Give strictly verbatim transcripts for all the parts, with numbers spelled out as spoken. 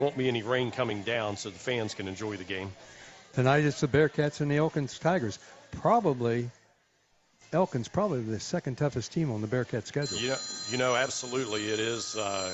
won't be any rain coming down, so the fans can enjoy the game. Tonight it's the Bearcats and the Elkins Tigers. Probably, Elkins probably the second toughest team on the Bearcat schedule. You know, you know absolutely it is. Uh,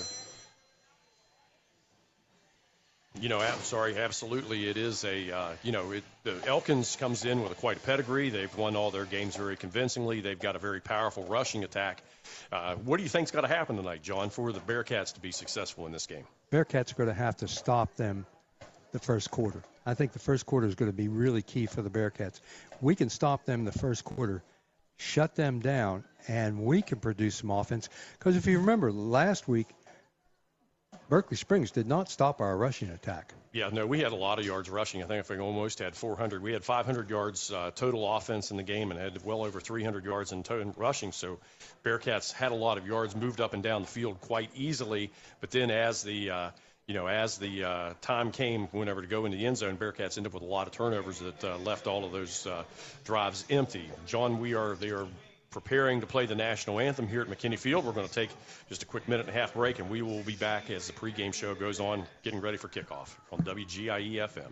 You know, I'm sorry, absolutely, it is a, uh, you know, it, the Elkins comes in with a quite a pedigree. They've won all their games very convincingly. They've got a very powerful rushing attack. Uh, what do you think's got to happen tonight, John, for the Bearcats to be successful in this game? Bearcats are going to have to stop them the first quarter. I think the first quarter is going to be really key for the Bearcats. We can stop them the first quarter, shut them down, and we can produce some offense. Because if you remember, last week, Berkeley Springs did not stop our rushing attack. Yeah, no, we had a lot of yards rushing. I think if we almost had four hundred. We had five hundred yards uh, total offense in the game and had well over three hundred yards in total rushing. So Bearcats had a lot of yards, moved up and down the field quite easily. But then as the uh, you know, as the uh, time came whenever to go into the end zone, Bearcats ended up with a lot of turnovers that uh, left all of those uh, drives empty. John, we are they are preparing to play the national anthem here at McKinney Field. We're going to take just a quick minute and a half break, and we will be back as the pregame show goes on, getting ready for kickoff on W G I E F M.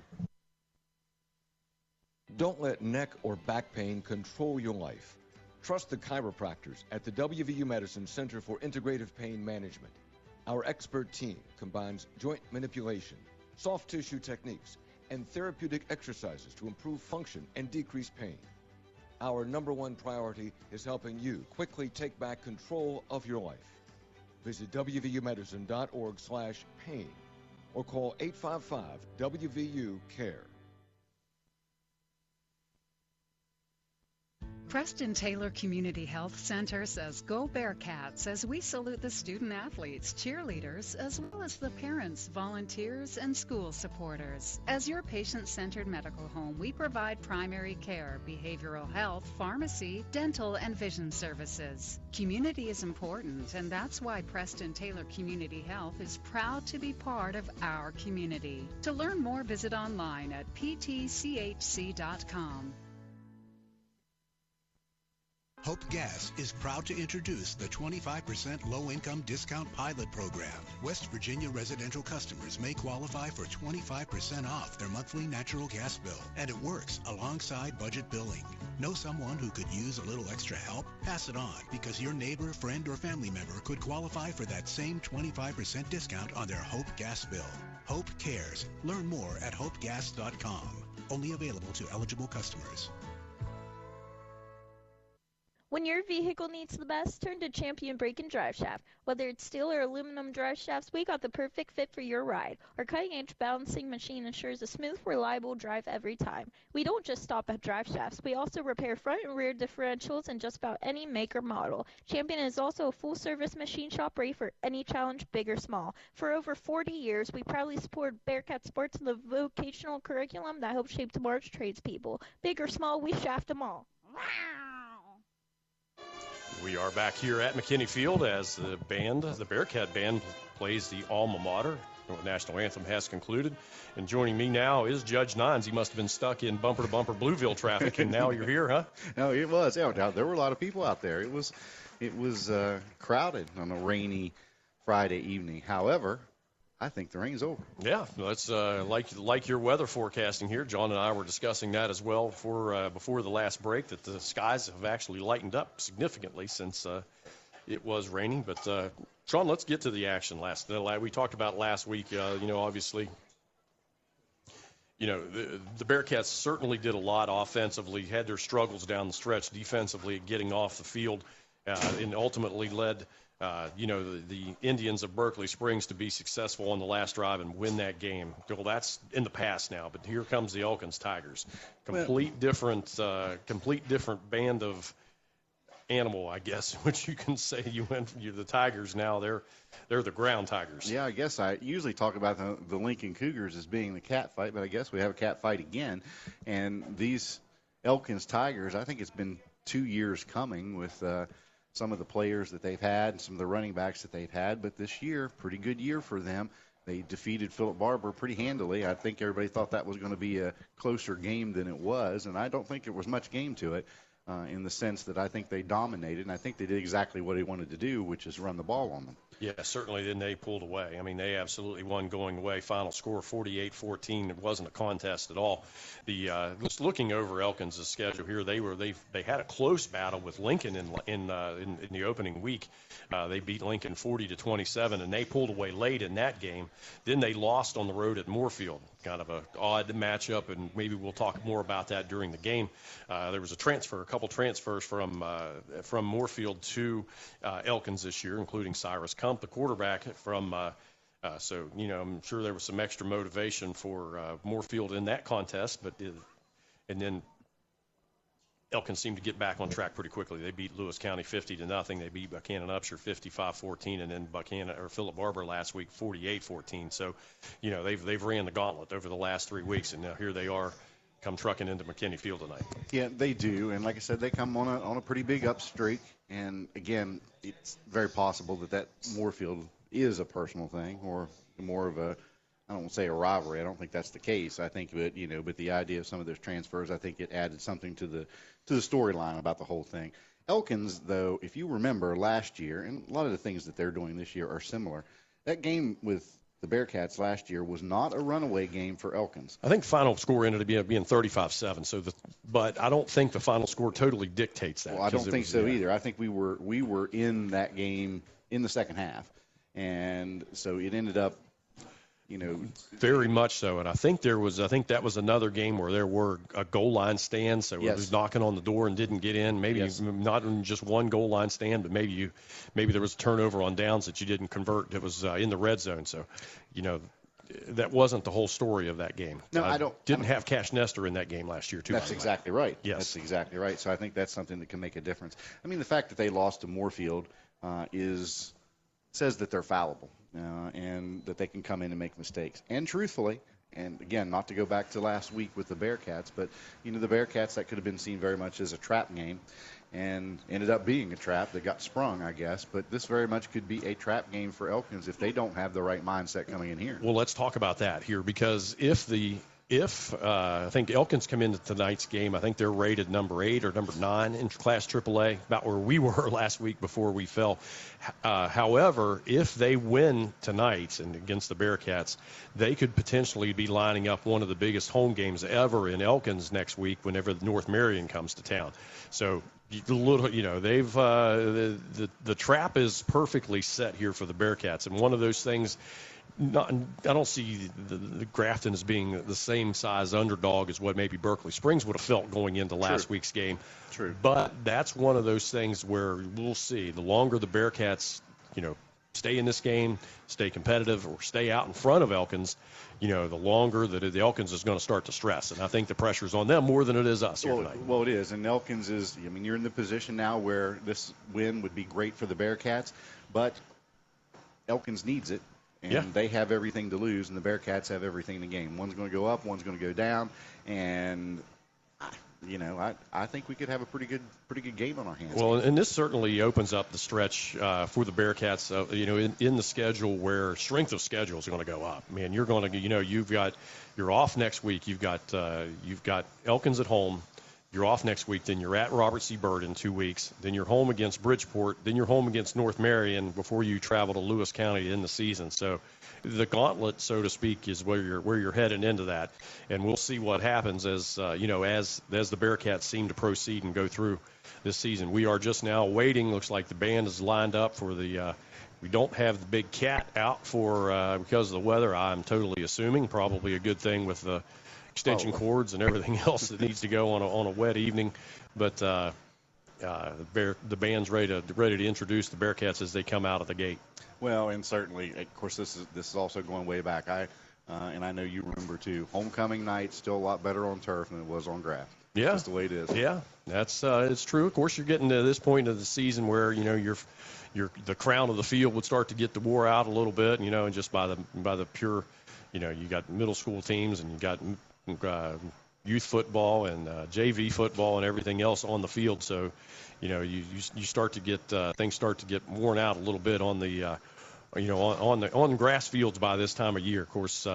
Don't let neck or back pain control your life. Trust the chiropractors at the W V U Medicine Center for Integrative Pain Management. Our expert team combines joint manipulation, soft tissue techniques, and therapeutic exercises to improve function and decrease pain. Our number one priority is helping you quickly take back control of your life. Visit W V U medicine dot org slash pain or call eight five five W V U care. Preston Taylor Community Health Center says go Bearcats as we salute the student athletes, cheerleaders, as well as the parents, volunteers, and school supporters. As your patient-centered medical home, we provide primary care, behavioral health, pharmacy, dental, and vision services. Community is important, and that's why Preston Taylor Community Health is proud to be part of our community. To learn more, visit online at P T C H C dot com. Hope Gas is proud to introduce the twenty-five percent low-income discount pilot program. West Virginia residential customers may qualify for twenty-five percent off their monthly natural gas bill, and it works alongside budget billing. Know someone who could use a little extra help? Pass it on, because your neighbor, friend, or family member could qualify for that same twenty-five percent discount on their Hope Gas bill. Hope cares. Learn more at hope gas dot com. Only available to eligible customers. When your vehicle needs the best, turn to Champion Brake and Drive Shaft. Whether it's steel or aluminum drive shafts, we got the perfect fit for your ride. Our cutting-edge balancing machine ensures a smooth, reliable drive every time. We don't just stop at drive shafts. We also repair front and rear differentials in just about any make or model. Champion is also a full-service machine shop ready for any challenge, big or small. For over forty years, we proudly support Bearcat Sports and the vocational curriculum that helps shape tomorrow's tradespeople. Big or small, we shaft them all. We are back here at McKinney Field as the band, the Bearcat Band, plays the alma mater. The national anthem has concluded. And joining me now is Judge Nines. He must have been stuck in bumper-to-bumper Blueville traffic, and now you're here, huh? No, it was. Yeah, there were a lot of people out there. It was, it was uh, crowded on a rainy Friday evening. However, I think the rain's over. Yeah, that's uh, like like your weather forecasting here. John and I were discussing that as well before uh, before the last break, that the skies have actually lightened up significantly since uh, it was raining. But uh, Sean, let's get to the action. Last we talked about last week. Uh, you know, obviously, you know the, the Bearcats certainly did a lot offensively. Had their struggles down the stretch defensively, getting off the field, uh, and ultimately led. Uh, you know, the, the Indians of Berkeley Springs to be successful on the last drive and win that game. Well, that's in the past now, but here comes the Elkins Tigers. Complete well, different, uh, complete different band of animal, I guess, which you can say. You went, you're the Tigers now. They're they're the ground Tigers. Yeah, I guess I usually talk about the, the Lincoln Cougars as being the cat fight, but I guess we have a cat fight again. And these Elkins Tigers, I think it's been two years coming with uh, – some of the players that they've had and some of the running backs that they've had. But this year, pretty good year for them. They defeated Philip Barber pretty handily. I think everybody thought that was going to be a closer game than it was, and I don't think there was much game to it. uh, in the sense that I think they dominated, and I think they did exactly what they wanted to do, which is run the ball on them. Yeah, certainly. Then they pulled away. I mean, they absolutely won going away. Final score forty-eight fourteen. It wasn't a contest at all. The uh, just looking over Elkins' schedule here, they were they they had a close battle with Lincoln in in uh, in, in the opening week. Uh, they beat Lincoln forty to twenty-seven, and they pulled away late in that game. Then they lost on the road at Moorfield. Kind of a odd matchup, and maybe we'll talk more about that during the game. Uh, there was a transfer, a couple transfers from uh, from Moorfield to uh, Elkins this year, including Cyrus Kump, the quarterback from. Uh, uh, so you know, I'm sure there was some extra motivation for uh, Moorfield in that contest, but it, and then Elkins seemed to get back on track pretty quickly. They beat Lewis County fifty to nothing. They beat Buchanan Upshur fifty-five fourteen, and then Buchanan or Philip Barber last week forty-eight fourteen. So, you know, they've they've ran the gauntlet over the last three weeks, and now here they are, come trucking into McKinney Field tonight. Yeah, they do, and like I said, they come on a on a pretty big up streak. And again, it's very possible that that Moorfield is a personal thing, or more of a, I don't want to say a rivalry. I don't think that's the case. I think, but you know, but the idea of some of those transfers, I think it added something to the to the storyline about the whole thing. Elkins, though, if you remember last year, and a lot of the things that they're doing this year are similar. That game with the Bearcats last year was not a runaway game for Elkins. I think the final score ended up being, being thirty-five seven. So, the, but I don't think the final score totally dictates that. Well, I don't think was, so yeah. either. I think we were we were in that game in the second half, and so it ended up, you know, very much so. And I think there was, I think that was another game where there were a goal line stand. So yes. it was knocking on the door and didn't get in. Maybe yes. not in just one goal line stand, but maybe you, maybe there was a turnover on downs that you didn't convert. That was uh, in the red zone. So, you know, that wasn't the whole story of that game. No, uh, I don't. Didn't I don't, have Cash Nestor in that game last year, too. That's exactly right. Yes. That's exactly right. So I think that's something that can make a difference. I mean, the fact that they lost to Moorfield uh, is says that they're fallible. Uh, and that they can come in and make mistakes. And truthfully, and again, not to go back to last week with the Bearcats, but, you know, the Bearcats, that could have been seen very much as a trap game and ended up being a trap that got sprung, I guess. But this very much could be a trap game for Elkins if they don't have the right mindset coming in here. Well, let's talk about that here, because if the If uh, I think Elkins come into tonight's game, I think they're rated number eight or number nine in Class triple A, about where we were last week before we fell. Uh, however, if they win tonight and against the Bearcats, they could potentially be lining up one of the biggest home games ever in Elkins next week whenever North Marion comes to town. So, a little, you know, they've uh, the, the the trap is perfectly set here for the Bearcats, and one of those things. Not, I don't see the, the Grafton as being the same size underdog as what maybe Berkeley Springs would have felt going into last True. week's game. True. But that's one of those things where we'll see. The longer the Bearcats, you know, stay in this game, stay competitive, or stay out in front of Elkins, you know, the longer that the Elkins is going to start to stress. And I think the pressure's on them more than it is us here well, tonight. Well, it is. And Elkins is, I mean, you're in the position now where this win would be great for the Bearcats, but Elkins needs it. And yeah. they have everything to lose, and the Bearcats have everything to gain. One's going to go up, one's going to go down, and you know, I, I think we could have a pretty good pretty good game on our hands. Well, and this certainly opens up the stretch uh, for the Bearcats. Uh, you know, in, in the schedule where strength of schedule is going to go up. Man, you're going to, you know, you've got you're off next week. You've got uh, you've got Elkins at home. You're off next week. Then you're at Robert C. Byrd in two weeks. Then you're home against Bridgeport. Then you're home against North Marion before you travel to Lewis County in the season. So the gauntlet, so to speak, is where you're where you're heading into that. And we'll see what happens as uh, you know as as the Bearcats seem to proceed and go through this season. We are just now waiting. Looks like the band is lined up for the. Uh, we don't have the big cat out for uh, because of the weather. I'm totally assuming probably a good thing with the. Extension oh. cords and everything else that needs to go on a, on a wet evening, but uh, uh, the, bear, the band's ready to ready to introduce the Bearcats as they come out of the gate. Well, and certainly, of course, this is this is also going way back. I uh, and I know you remember too. Homecoming night still a lot better on turf than it was on grass. Yeah, that's the way it is. Yeah, that's uh, it's true. Of course, you're getting to this point of the season where you know you're. Your, the crown of the field would start to get the wore out a little bit, you know, and just by the by the pure, you know, you got middle school teams and you got uh, youth football and uh, J V football and everything else on the field. So, you know, you you, you start to get uh, things start to get worn out a little bit on the, uh, you know, on, on the on grass fields by this time of year. Of course, uh,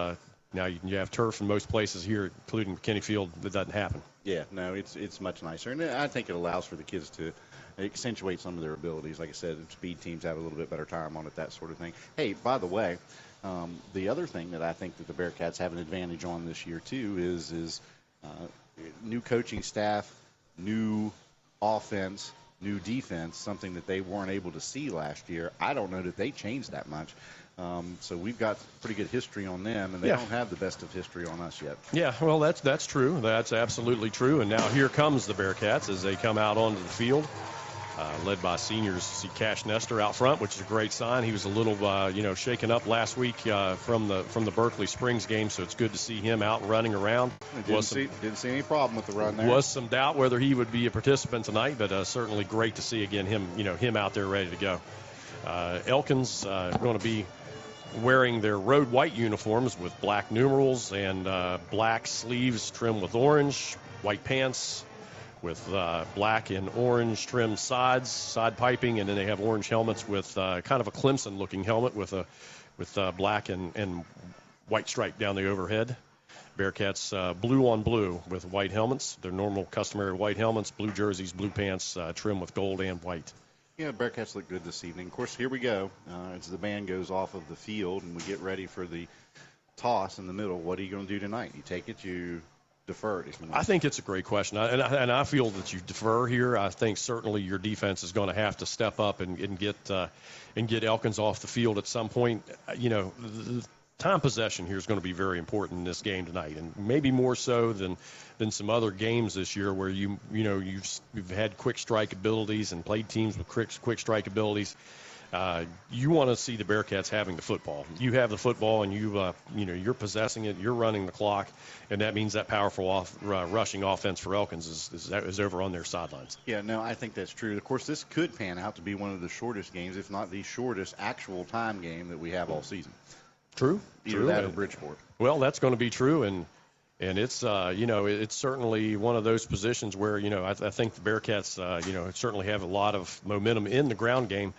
Now you, you have turf in most places here, including McKinney Field. That doesn't happen. Yeah, no, it's it's much nicer, and I think it allows for the kids to accentuate some of their abilities. Like I said, speed teams have a little bit better time on it, that sort of thing. Hey, by the way, um, the other thing that I think that the Bearcats have an advantage on this year too is is uh, new coaching staff, new offense, new defense, something that they weren't able to see last year. I don't know that they changed that much. Um, so we've got pretty good history on them, and they yeah. don't have the best of history on us yet. Yeah, well, that's that's true. That's absolutely true. And now here comes the Bearcats as they come out onto the field, uh, led by seniors. See Cash Nestor out front, which is a great sign. He was a little, uh, you know, shaken up last week uh, from the from the Berkeley Springs game, so it's good to see him out and running around. Didn't, was see, some, didn't see any problem with the run there. Was some doubt whether he would be a participant tonight, but uh, certainly great to see again him, you know, him out there ready to go. Uh, Elkins uh, going to be wearing their road white uniforms with black numerals and uh, black sleeves trimmed with orange, white pants with uh, black and orange trimmed sides, side piping, and then they have orange helmets with uh, kind of a Clemson-looking helmet with a with uh, black and, and white stripe down the overhead. Bearcats uh, blue on blue with white helmets, their normal customary white helmets, blue jerseys, blue pants, uh, trimmed with gold and white. Yeah, Bearcats look good this evening. Of course, here we go. Uh, as the band goes off of the field and we get ready for the toss in the middle, what are you going to do tonight? You take it, you defer it? I think it's a great question, I, and, I, and I feel that you defer here. I think certainly your defense is going to have to step up and, and get uh, and get Elkins off the field at some point. You know, the time possession here is going to be very important in this game tonight, and maybe more so than than some other games this year where you you know you've you've had quick strike abilities and played teams with quick quick strike abilities. Uh, you want to see the Bearcats having the football. You have the football, and you uh, you know you're possessing it. You're running the clock, and that means that powerful off, uh, rushing offense for Elkins is, is is over on their sidelines. Yeah, no, I think that's true. Of course, this could pan out to be one of the shortest games, if not the shortest actual time game that we have all season. True. Either true. that or Bridgeport. Well, that's going to be true, and and it's uh, you know it's certainly one of those positions where you know I, th- I think the Bearcats uh, you know certainly have a lot of momentum in the ground game.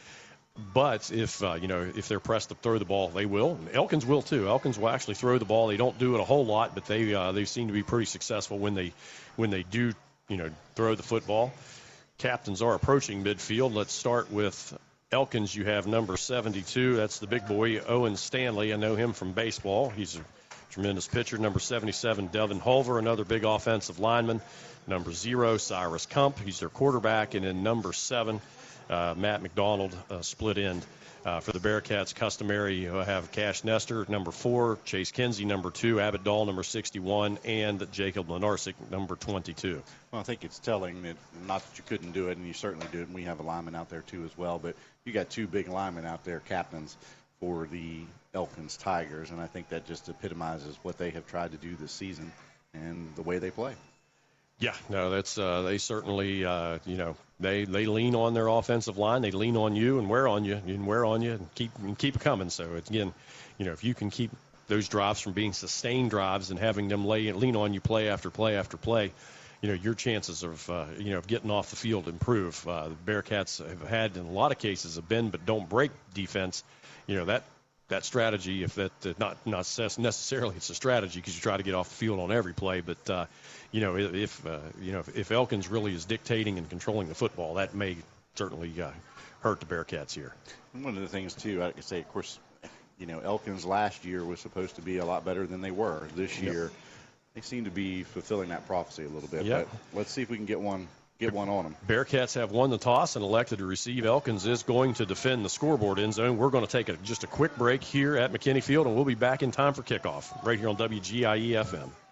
But if uh, you know if they're pressed to throw the ball, they will. And Elkins will too. Elkins will actually throw the ball. They don't do it a whole lot, but they uh, they seem to be pretty successful when they when they do you know throw the football. Captains are approaching midfield. Let's start with Elkins. You have number seventy-two. That's the big boy, Owen Stanley. I know him from baseball. He's a tremendous pitcher. Number seventy-seven, Devin Hulver, another big offensive lineman. Number zero, Cyrus Kump. He's their quarterback. And then number seven, Uh, Matt McDonald, uh, split end. Uh, for the Bearcats, customary, you have Cash Nestor, number four, Chase Kinsey, number two, Abbott Dahl, number sixty-one, and Jacob Lenarsic, number twenty-two. Well, I think it's telling that not that you couldn't do it, and you certainly do it, and we have a lineman out there too as well, but you got two big linemen out there, captains, for the Elkins Tigers, and I think that just epitomizes what they have tried to do this season and the way they play. Yeah, no, that's uh, they certainly, uh, you know, they, they lean on their offensive line. They lean on you and wear on you and wear on you and keep and keep it coming. So it's, again, you know, if you can keep those drives from being sustained drives and having them lay lean on you play after play after play, you know, your chances of uh, you know of getting off the field improve. Uh, the Bearcats have had in a lot of cases a bend but don't break defense. You know that. That strategy, if that uh, not not necessarily it's a strategy because you try to get off the field on every play, but uh, you know if uh, you know if, if Elkins really is dictating and controlling the football, that may certainly uh, hurt the Bearcats here. One of the things too, I could say, of course, you know Elkins last year was supposed to be a lot better than they were. This year, yep. They seem to be fulfilling that prophecy a little bit. Yep. But let's see if we can get one. Get one on them. Bearcats have won the toss and elected to receive. Elkins is going to defend the scoreboard end zone. We're going to take a, just a quick break here at McKinney Field, and we'll be back in time for kickoff right here on W G I E F M.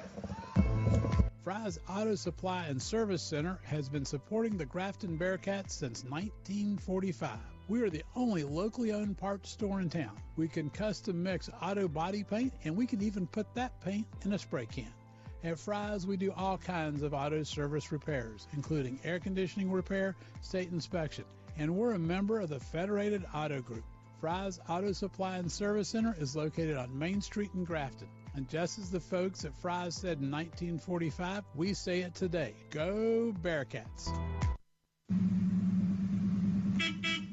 Fry's Auto Supply and Service Center has been supporting the Grafton Bearcats since nineteen forty-five. We are the only locally owned parts store in town. We can custom mix auto body paint, and we can even put that paint in a spray can. At Fry's, we do all kinds of auto service repairs, including air conditioning repair, state inspection, and we're a member of the Federated Auto Group. Fry's Auto Supply and Service Center is located on Main Street in Grafton. And just as the folks at Fry's said in nineteen forty-five, we say it today. Go Bearcats!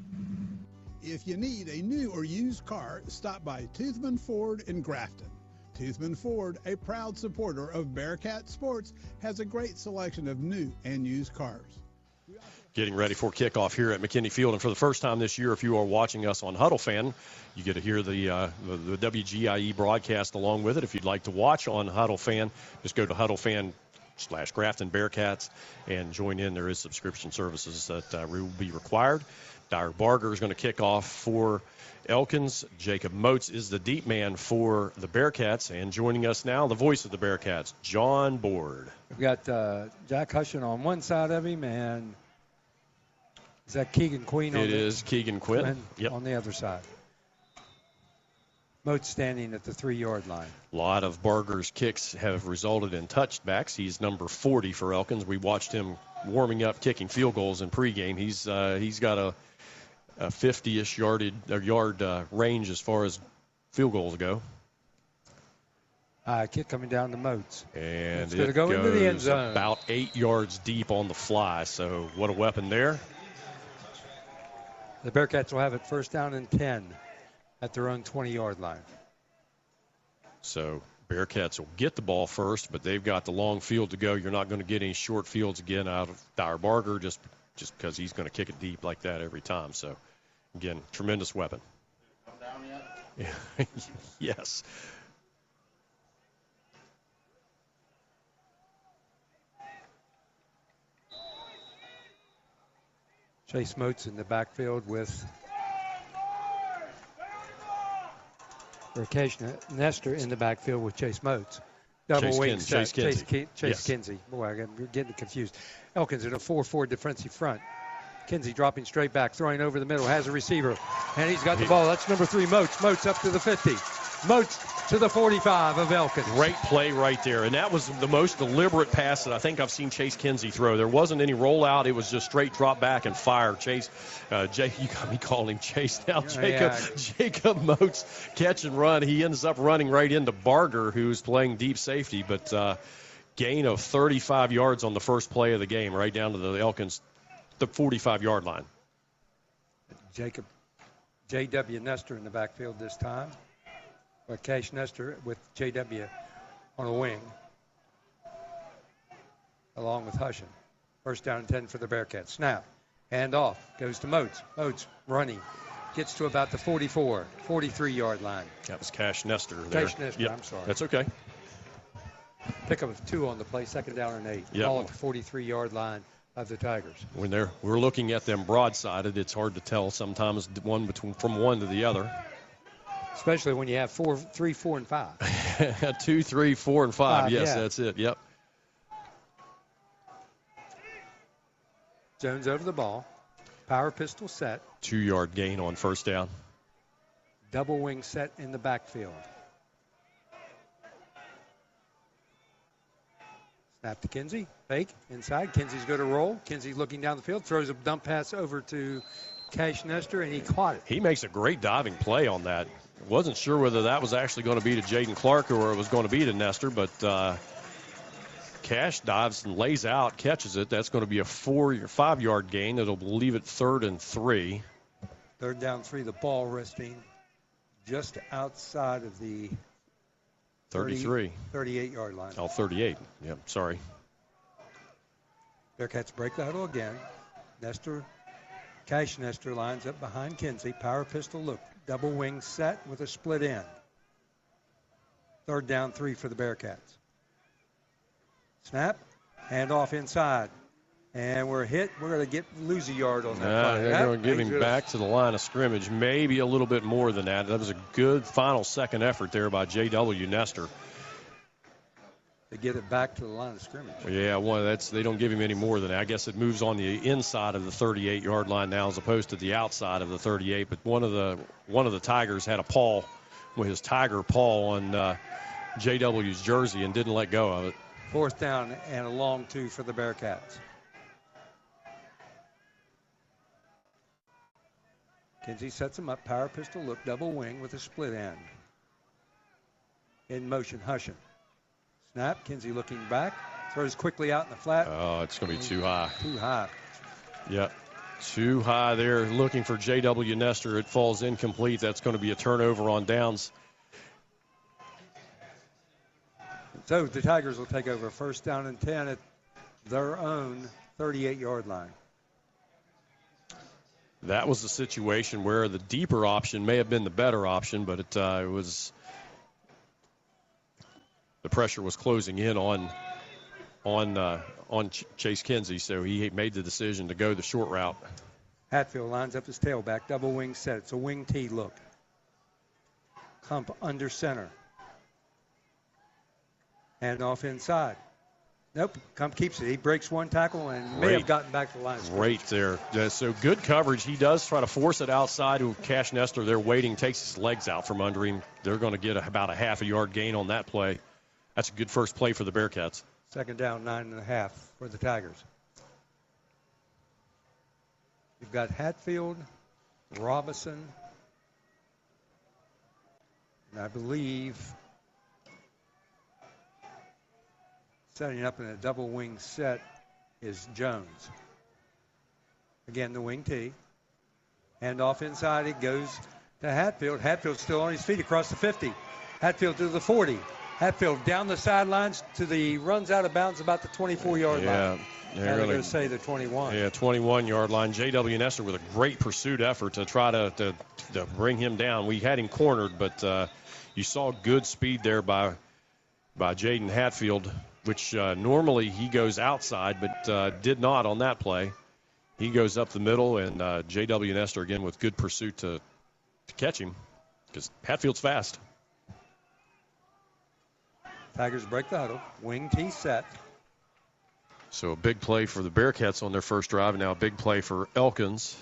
If you need a new or used car, stop by Toothman Ford in Grafton. Tiedemann Ford, a proud supporter of Bearcat Sports, has a great selection of new and used cars. Getting ready for kickoff here at McKinney Field. And for the first time this year, if you are watching us on Huddle Fan, you get to hear the, uh, the, the W G I E broadcast along with it. If you'd like to watch on Huddle Fan, just go to Huddle Fan slash Grafton Bearcats and join in. There is subscription services that uh, will be required. Dyer Barger is going to kick off for Elkins. Jacob Moats is the deep man for the Bearcats. And joining us now, the voice of the Bearcats, John Board. We've got uh, Jack Hushin on one side of him, and is that Keegan Quinn? It is Keegan Quinn, Quinn yep. on the other side. Moats standing at the three-yard line. A lot of Barger's kicks have resulted in touchbacks. He's number forty for Elkins. We watched him warming up, kicking field goals in pregame. He's uh, he's got a, a fifty-ish yarded or yard uh, range as far as field goals go. Uh, kick coming down to Moats. And it's it going to go goes into the end zone. About eight yards deep on the fly. So what a weapon there. The Bearcats will have it first down and ten at their own twenty-yard line. So Bearcats will get the ball first, but they've got the long field to go. You're not going to get any short fields again out of Dyer Barger just just because he's going to kick it deep like that every time. So, again, tremendous weapon. Come down yet? Yes. Chase Moats in the backfield with Rakesh Nestor in the backfield with Chase Moats. Double Chase wing Kin- set. Chase Kinsey. Chase, Ki- Chase Yes. Kinsey. Boy, I'm getting confused. Elkins in a four four defensive front. Kinsey dropping straight back, throwing over the middle, has a receiver, and he's got the ball. That's number three, Moats. Moats up to the fifty. Moats to the forty-five of Elkins. Great play right there. And that was the most deliberate pass that I think I've seen Chase Kinsey throw. There wasn't any rollout. It was just straight drop back and fire. Chase, uh, Jay, you got me calling him Chase now. Jacob, yeah. Jacob Moats, catch and run. He ends up running right into Barger, who's playing deep safety. But uh, gain of thirty-five yards on the first play of the game, right down to the Elkins, the forty-five-yard line. Jacob, J W. Nestor in the backfield this time. Cash Nestor with J W on a wing, along with Hushin. First down and ten for the Bearcats. Snap. Hand off. Goes to Moats. Moats running. Gets to about the forty-four, forty-three-yard line. That was Cash Nestor there. Cash Nestor, Yep. I'm sorry. That's okay. Pick up of two on the play, second down and eight. Yep. All at the forty-three-yard line of the Tigers. When they're we're looking at them broadsided, it's hard to tell sometimes one between from one to the other. Especially when you have four, three, four, and five. Two, three, four, and five. Five, yes, yeah. that's it. Yep. Jones over the ball. Power pistol set. Two-yard gain on first down. Double wing set in the backfield. Snap to Kinsey. Fake. Inside. Kinsey's going to roll. Kinsey looking down the field. Throws a dump pass over to Cash Nestor, and he caught it. He makes a great diving play on that. Wasn't sure whether that was actually going to be to Jaden Clark or it was going to be to Nestor, but uh, Cash dives and lays out, catches it. That's going to be a four or five-yard gain. It'll leave it third and three. Third down three, the ball resting just outside of the thirty-three. thirty-eight-yard line. Oh, thirty-eight. Yep, sorry. Bearcats break the huddle again. Nestor, Cash Nestor lines up behind Kinsey. Power pistol look. Double wing set with a split end. Third down three for the Bearcats. Snap. Hand off inside. And we're hit. We're going to get lose a yard on that Nah, play. they're Yep, going to give him dangerous. back to the line of scrimmage, maybe a little bit more than that. That was a good final second effort there by J W. Nestor. To get it back to the line of scrimmage. Yeah, well, that's they don't give him any more than that. I guess it moves on the inside of the thirty-eight-yard line now as opposed to the outside of the thirty-eight. But one of the one of the Tigers had a paw with his Tiger paw on uh, J W's jersey and didn't let go of it. Fourth down and a long two for the Bearcats. Kinsey sets him up. Power pistol look. Double wing with a split end. In motion, Hushin. Snap. Kinsey looking back. Throws quickly out in the flat. Oh, it's going to be too high. Too high. Yep. Too high there. Looking for J W. Nestor. It falls incomplete. That's going to be a turnover on downs. So the Tigers will take over first down and ten at their own thirty-eight-yard line. That was the situation where the deeper option may have been the better option, but it, uh, it was the pressure was closing in on on uh, on Ch- Chase Kinsey, so he made the decision to go the short route. Hatfield lines up his tailback, double wing set. It's a wing T look. Hump under center. Hand off inside. Nope, Kump keeps it. He breaks one tackle and may Great. have gotten back to the line. of scrimmage. Right there. Yeah, so good coverage. He does try to force it outside. Cash Nestor, they're waiting, takes his legs out from under him. They're going to get a, about a half a yard gain on that play. That's a good first play for the Bearcats. Second down, nine and a half for the Tigers. You've got Hatfield, Robinson, and I believe setting up in a double wing set is Jones. Again, the wing T. Hand off inside. It goes to Hatfield. Hatfield still on his feet across the fifty. Hatfield to the forty. Hatfield down the sidelines to the runs out of bounds about the twenty-four-yard Yeah, line. they're Now they're gonna- going to say the twenty-one. Yeah, twenty-one-yard line. J W. Nestor with a great pursuit effort to try to, to, to bring him down. We had him cornered, but uh, you saw good speed there by by Jaden Hatfield, which uh, normally he goes outside, but uh, did not on that play. He goes up the middle, and uh, J W. Nestor again with good pursuit to, to catch him because Hatfield's fast. Tigers break the huddle. Wing T set. So a big play for the Bearcats on their first drive. Now a big play for Elkins.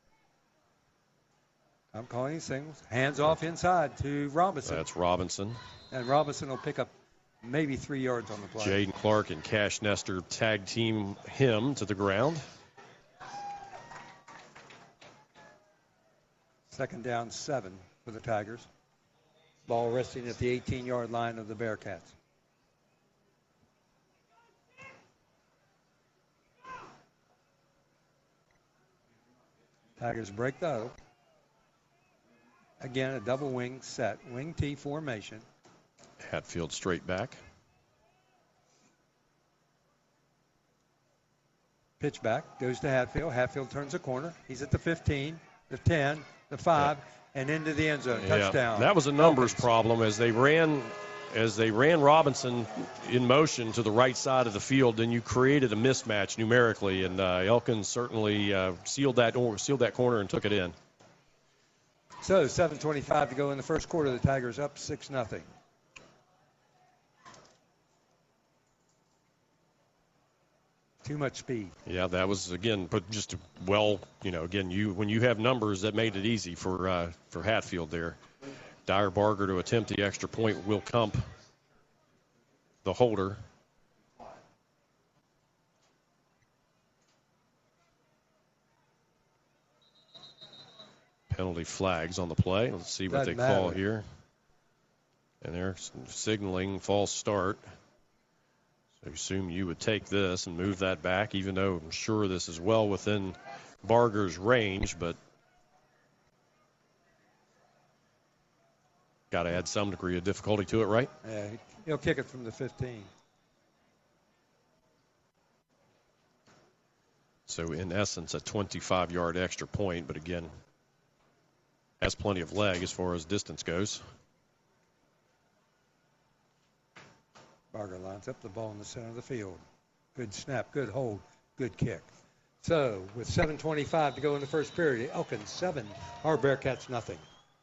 I'm calling these singles. Hands off inside to Robinson. That's Robinson. And Robinson will pick up maybe three yards on the play. Jaden Clark and Cash Nestor tag team him to the ground. Second down, seven for the Tigers. Ball resting at the eighteen-yard line of the Bearcats. Tigers break the huddle. Again, a double wing set. Wing T formation. Hatfield straight back. Pitch back. Goes to Hatfield. Hatfield turns a corner. He's at the fifteen, the ten, the five, yeah. and into the end zone. Yeah, Touchdown. that was a numbers Elkins. problem as they ran as they ran Robinson in motion to the right side of the field. Then you created a mismatch numerically, and uh, Elkins certainly uh, sealed that or sealed that corner and took it in. So seven twenty-five to go in the first quarter. The Tigers up six nothing. Too much speed. Yeah, that was again, but just well, you know, again, you when you have numbers, that made it easy for uh, for Hatfield there. Dyer Barger to attempt the extra point. Will Kump, the holder. Penalty flags on the play. Let's see what Doesn't they call matter. here. And they're signaling false start. So I assume you would take this and move that back, even though I'm sure this is well within Barger's range, but got to add some degree of difficulty to it, right? Yeah, he'll kick it from the fifteen. So in essence, a twenty-five-yard extra point, but again, has plenty of leg as far as distance goes. Barger lines up the ball in the center of the field. Good snap, good hold, good kick. So with seven twenty-five to go in the first period, Elkins seven, our Bearcats nothing.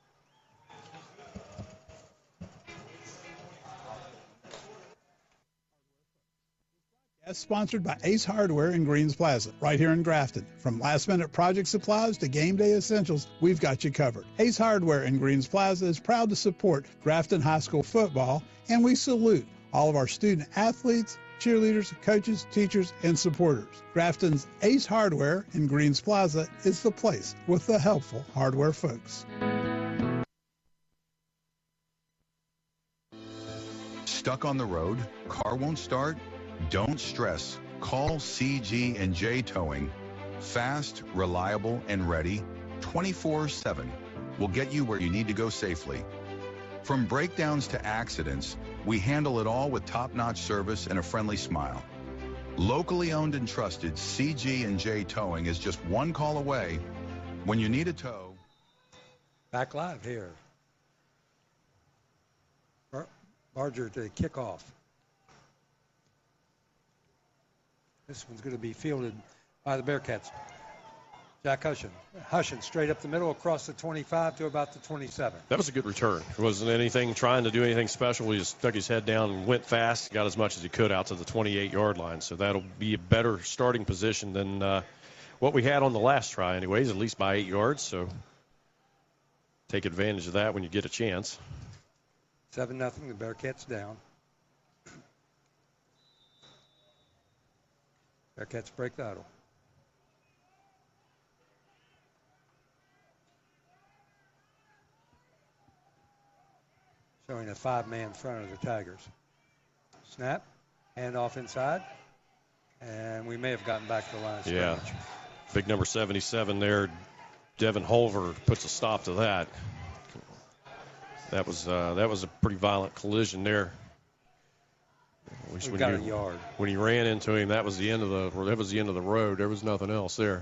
As sponsored by Ace Hardware in Greens Plaza, right here in Grafton. From last-minute project supplies to game day essentials, we've got you covered. Ace Hardware in Greens Plaza is proud to support Grafton High School football, and we salute all of our student athletes, cheerleaders, coaches, teachers, and supporters. Grafton's Ace Hardware in Greens Plaza is the place with the helpful hardware folks. Stuck on the road? Car won't start? Don't stress. Call C G and J Towing. Fast, reliable, and ready twenty-four seven. We'll get you where you need to go safely. From breakdowns to accidents, We handle it all with top-notch service and a friendly smile. Locally owned and trusted, C G and J Towing is just one call away. When you need a tow. Back live here. Bar- Barger to kick off. This one's going to be fielded by the Bearcats. Jack Hushin. Hushin straight up the middle across the twenty-five to about the twenty-seven. That was a good return. It wasn't anything trying to do anything special. He just stuck his head down and went fast, got as much as he could out to the twenty-eight-yard line. So that'll be a better starting position than uh, what we had on the last try anyways, at least by eight yards. So take advantage of that when you get a chance. seven nothing, the Bearcats down. Bearcats break the huddle. Showing a five-man front of the Tigers. Snap, hand off inside, and we may have gotten back to the line of scrimmage. Yeah, big number seventy-seven there. Devin Holver puts a stop to that. That was uh, that was a pretty violent collision there. At least We've when got you, a yard. When he ran into him, that was the end of the that was the end of the road. There was nothing else there.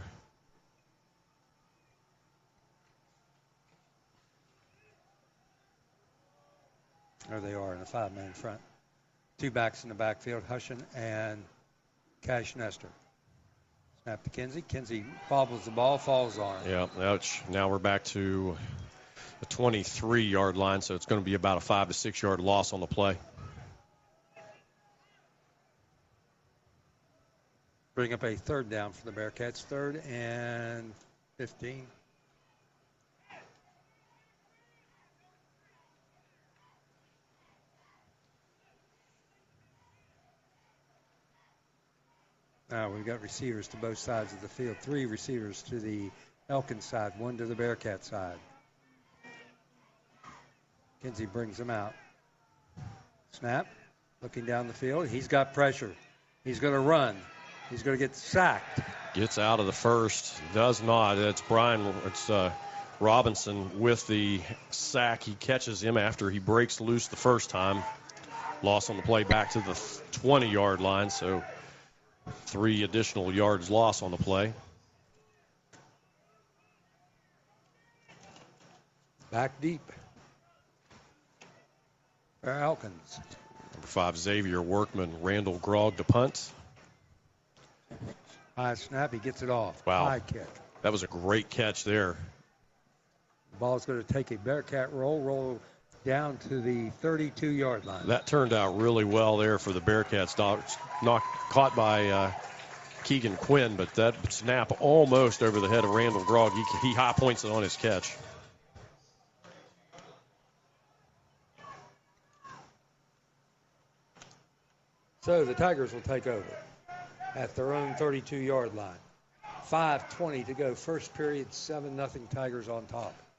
There they are in a five-man front. Two backs in the backfield, Hushin and Cash Nestor. Snap to Kinsey. Kinsey bobbles the ball, falls on it. Yeah, now, it's, now we're back to the twenty-three-yard line, so it's going to be about a five to six-yard loss on the play. Bring up a third down for the Bearcats. Third and fifteen. Now we've got receivers to both sides of the field. Three receivers to the Elkins side, one to the Bearcat side. Kinsey brings them out. Snap, looking down the field. He's got pressure. He's going to run. He's going to get sacked. Gets out of the first. Does not. It's Brian. It's uh, Robinson with the sack. He catches him after he breaks loose the first time. Loss on the play back to the twenty-yard line. So three additional yards loss on the play. Back deep. Elkins. Number five, Xavier Workman. Randall Grogg to punt. High snap. He gets it off. Wow. High kick. That was a great catch there. The ball's going to take a Bearcat roll, roll down to the thirty-two-yard line. That turned out really well there for the Bearcats. Not, not caught by uh, Keegan Quinn, but that snap almost over the head of Randall Grogg. He, he high points it on his catch. So the Tigers will take over at their own thirty-two-yard line. five twenty to go. First period, seven nothing Tigers on top.